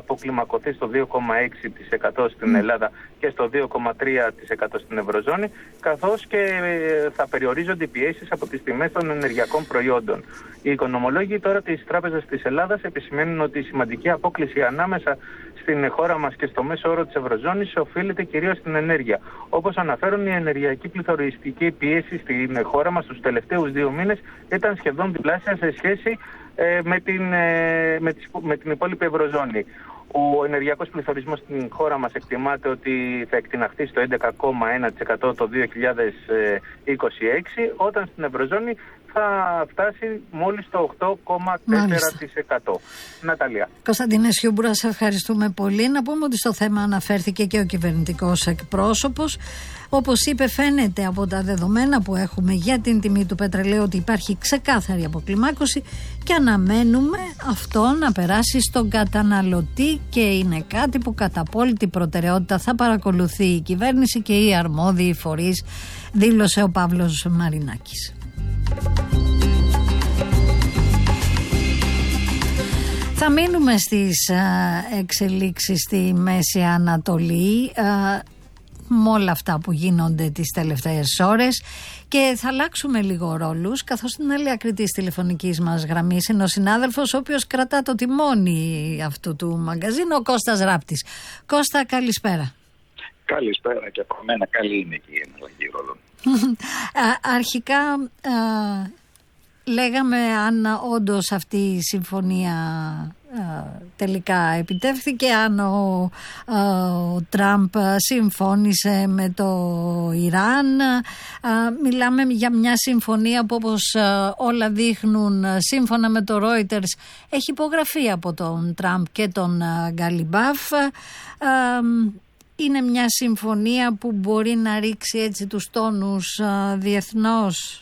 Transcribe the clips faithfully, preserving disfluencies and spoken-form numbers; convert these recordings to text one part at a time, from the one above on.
αποκλιμακωθεί στο δύο κόμμα έξι τοις εκατό στην Ελλάδα και στο δύο κόμμα τρία τοις εκατό στην Ευρωζώνη, καθώς και θα περιορίζονται οι πιέσεις από τις τιμές των ενεργειακών προϊόντων. Οι οικονομολόγοι τώρα της Τράπεζας της Ελλάδας επισημαίνουν ότι η σημαντική απόκλιση ανάμεσα στην χώρα μας και στο μέσο όρο της Ευρωζώνης οφείλεται κυρίως στην ενέργεια. Όπως αναφέρουν, η ενεργειακή πληθωριστική πίεση στην χώρα μας τους τελευταίους δύο μήνες ήταν σχεδόν διπλάσια σε σχέση ε, με, την, ε, με, τις, με την υπόλοιπη Ευρωζώνη. Ο ενεργειακός πληθωρισμός στην χώρα μας εκτιμάται ότι θα εκτιναχθεί στο έντεκα κόμμα ένα τοις εκατό το δύο χιλιάδες είκοσι έξι, όταν στην Ευρωζώνη θα φτάσει μόλις το οκτώ κόμμα τέσσερα τοις εκατό. Ναταλία. Κωνσταντίνε Σιούμπουρα, σε ευχαριστούμε πολύ. Να πούμε ότι στο θέμα αναφέρθηκε και ο κυβερνητικός εκπρόσωπος. Όπως είπε, φαίνεται από τα δεδομένα που έχουμε για την τιμή του πετρελαίου ότι υπάρχει ξεκάθαρη αποκλιμάκωση και αναμένουμε αυτό να περάσει στον καταναλωτή και είναι κάτι που κατά απόλυτη προτεραιότητα θα παρακολουθεί η κυβέρνηση και οι αρμόδιοι φορείς, δήλωσε ο Παύλος Μαρινάκης. Θα μείνουμε στις α, εξελίξεις στη Μέση Ανατολή α, με όλα αυτά που γίνονται τις τελευταίες ώρες και θα αλλάξουμε λίγο ρόλους, καθώς στην άλλη άκρη της τηλεφωνικής μας γραμμής είναι ο συνάδελφος ο οποίος κρατά το τιμόνι αυτού του μαγκαζίνου, ο Κώστας Ράπτης. Κώστα, καλησπέρα. Καλησπέρα και από μένα, καλή είναι και η εναλλαγή ρόλων. Αρχικά α, λέγαμε αν όντως αυτή η συμφωνία α, τελικά επιτεύχθηκε, αν ο, α, ο Τραμπ συμφώνησε με το Ιράν. Α, μιλάμε για μια συμφωνία που, όπως α, όλα δείχνουν, σύμφωνα με το Reuters, έχει υπογραφεί από τον Τραμπ και τον Γκαλιμπάφ. Α, είναι μια συμφωνία που μπορεί να ρίξει έτσι τους τόνους α, διεθνώς.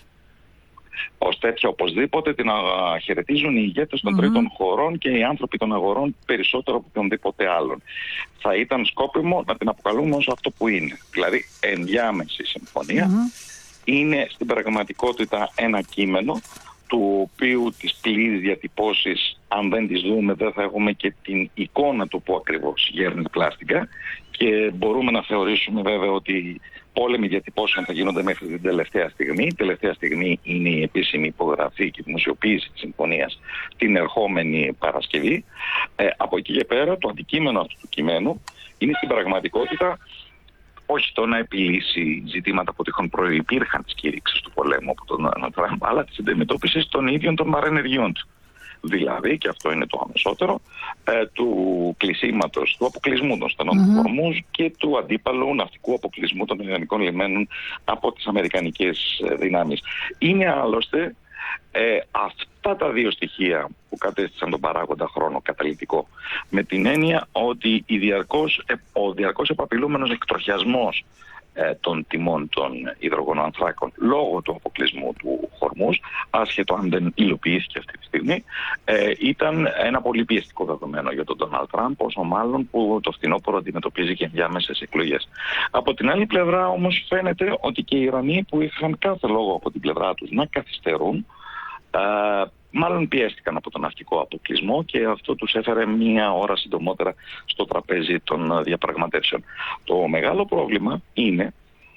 Ως τέτοια οπωσδήποτε την α, χαιρετίζουν οι ηγέτες των mm-hmm. τρίτων χωρών και οι άνθρωποι των αγορών περισσότερο από οποιονδήποτε άλλον. Θα ήταν σκόπιμο να την αποκαλούμε ως αυτό που είναι. Δηλαδή ενδιάμεση συμφωνία. Mm-hmm. Είναι στην πραγματικότητα ένα κείμενο του οποίου τις πλήρες διατυπώσεις, αν δεν τις δούμε, δεν θα έχουμε και την εικόνα του που ακριβώς γέρνει πλάστικα, και μπορούμε να θεωρήσουμε βέβαια ότι πόλεμοι διατυπώσεων θα γίνονται μέχρι την τελευταία στιγμή. Η τελευταία στιγμή είναι η επίσημη υπογραφή και δημοσιοποίηση της συμφωνίας την ερχόμενη Παρασκευή. Ε, από εκεί και πέρα το αντικείμενο αυτού του κειμένου είναι στην πραγματικότητα όχι το να επιλύσει ζητήματα που τυχόν προϋπήρχαν της κήρυξης του πολέμου από τον Τραμπ, αλλά της αντιμετώπισης των ίδιων των παρενεργειών του. Δηλαδή, και αυτό είναι το αμεσότερο, ε, του κλεισίματος, του αποκλεισμού των στενών mm-hmm. του Ορμούζ και του αντίπαλου ναυτικού αποκλεισμού των ελληνικών λιμένων από τις αμερικανικές δυνάμεις. Είναι άλλωστε ε, αυτά τα δύο στοιχεία που κατέστησαν τον παράγοντα χρόνο καταλυτικό, με την έννοια ότι η διαρκώς, ο διαρκώς επαπειλούμενος εκτροχιασμός των τιμών των υδρογονοανθράκων λόγω του αποκλεισμού του Χορμούζ, άσχετο αν δεν υλοποιήθηκε αυτή τη στιγμή, ε, ήταν ένα πολύ πιεστικό δεδομένο για τον Ντόναλντ Τραμπ, όσο μάλλον που το φθινόπωρο αντιμετωπίζει και ενδιάμεσες εκλογές. Από την άλλη πλευρά όμως φαίνεται ότι και οι Ιρανοί, που είχαν κάθε λόγο από την πλευρά τους να καθυστερούν, ε, μάλλον πιέστηκαν από τον ναυτικό αποκλεισμό και αυτό τους έφερε μία ώρα συντομότερα στο τραπέζι των διαπραγματεύσεων. Το μεγάλο πρόβλημα είναι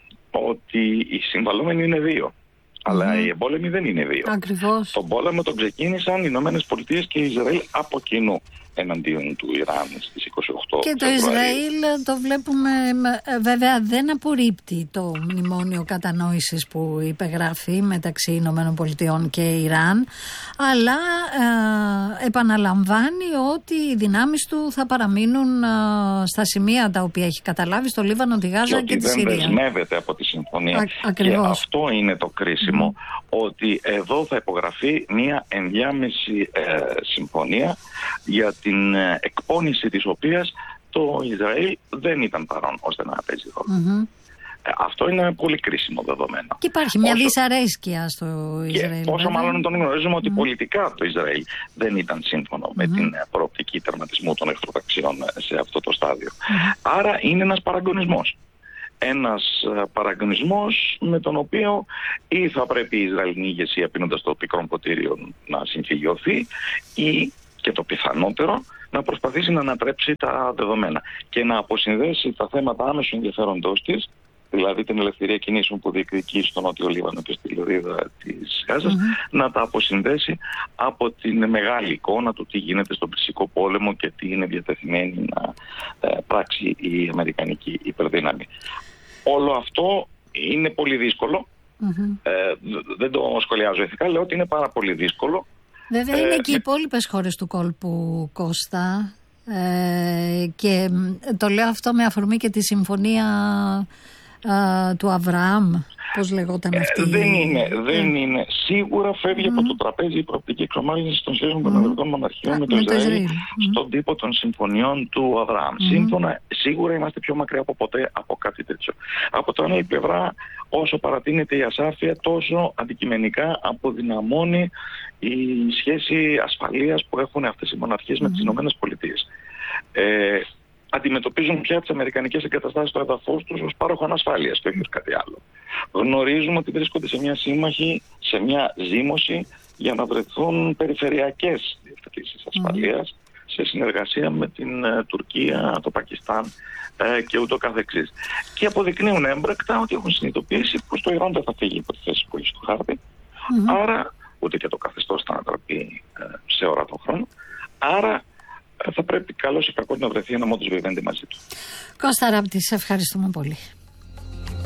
ότι οι συμβαλόμενοι είναι δύο, mm-hmm. αλλά οι εμπόλεμοι δεν είναι δύο. Ακριβώς. Τον πόλεμο τον ξεκίνησαν οι Ηνωμένες Πολιτείες και η Ισραήλ από κοινού εναντίον του Ιράν στις είκοσι οκτώ και το Ισραήλ το βλέπουμε, βέβαια δεν απορρίπτει το μνημόνιο κατανόησης που υπεγράφει μεταξύ Ηνωμένων Πολιτειών και Ιράν, αλλά ε, επαναλαμβάνει ότι οι δυνάμεις του θα παραμείνουν ε, στα σημεία τα οποία έχει καταλάβει, στο Λίβανο, τη Γάζα και, και τη Συρία. Δεν δεσμεύεται από τη συμφωνία. Α, και αυτό είναι το κρίσιμο, mm. ότι εδώ θα υπογραφεί μια ενδιάμεση ε, συμφωνία για την εκπόνηση της οποίας το Ισραήλ δεν ήταν παρόν ώστε να παίζει ρόλο. Mm-hmm. Ε, αυτό είναι πολύ κρίσιμο δεδομένο. Και υπάρχει μια όσο... δυσαρέσκεια στο Ισραήλ. Και όσο μάλλον τον γνωρίζουμε ότι mm-hmm. πολιτικά το Ισραήλ δεν ήταν σύμφωνο mm-hmm. με την προοπτική τερματισμού των εχθροταξιών σε αυτό το στάδιο. Mm-hmm. Άρα είναι ένας παραγωνισμός. Ένας παραγωνισμός με τον οποίο ή θα πρέπει η Ισραηλινή ηγεσία, πίνοντας το πικρό ποτήριο, να συμφιλιωθεί, ή και το πιθανότερο να προσπαθήσει να ανατρέψει τα δεδομένα και να αποσυνδέσει τα θέματα άμεσου ενδιαφέροντός της, δηλαδή την ελευθερία κινήσεων που διεκδικεί στο Νότιο Λίβανο και στη λωρίδα της Γάζας, mm-hmm. να τα αποσυνδέσει από την μεγάλη εικόνα του τι γίνεται στον Περσικό πόλεμο και τι είναι διατεθειμένη να ε, πράξει η αμερικανική υπερδύναμη. Όλο αυτό είναι πολύ δύσκολο. Mm-hmm. Ε, δεν το σχολιάζω ηθικά, λέω ότι είναι πάρα πολύ δύσκολο. Βέβαια είναι ε, και οι υπόλοιπες χώρες του κόλπου, Κώστα, ε, και το λέω αυτό με αφορμή και τη συμφωνία ε, του Αβραάμ, πώς λεγόταν αυτή. Ε, δεν είναι, δεν mm. είναι. Σίγουρα φεύγει mm. από το τραπέζι η προοπτική εξομάλυνση των σχέσεων των Ανατολικών Μοναρχιών mm. με το Ισραήλ mm. στον τύπο των συμφωνιών του Αβραάμ. Mm. Σύμφωνα, σίγουρα είμαστε πιο μακριά από ποτέ από κάτι τέτοιο. Από την άλλη πλευρά, όσο παρατείνεται η ασάφεια, τόσο αντικειμενικά αποδυναμώνει η σχέση ασφαλείας που έχουν αυτές οι μοναρχίες mm. με τις Ηνωμένες Πολιτείες. Ε, αντιμετωπίζουν πια τις αμερικανικές εγκαταστάσεις στο έδαφος τους ως πάροχο ανασφάλειας και όχι ως κάτι άλλο. Γνωρίζουμε ότι βρίσκονται σε μια σύμμαχη, σε μια ζήμωση για να βρεθούν περιφερειακές διευθετήσεις ασφαλείας mm. σε συνεργασία με την uh, Τουρκία, το Πακιστάν uh, και ούτω καθεξής. Και αποδεικνύουν έμπρακτα ότι έχουν συνειδητοποιήσει πως το Ιράν δεν θα φύγει από τη θέση που έχει στο χάρτη, mm-hmm. άρα ούτε και το καθεστώς θα ανατραπεί uh, σε ώρα τον χρόνο, άρα θα πρέπει καλώς ή κακώς να βρεθεί ένα modus vivendi μαζί του. Κώστα Ράπτη, σε ευχαριστούμε πολύ.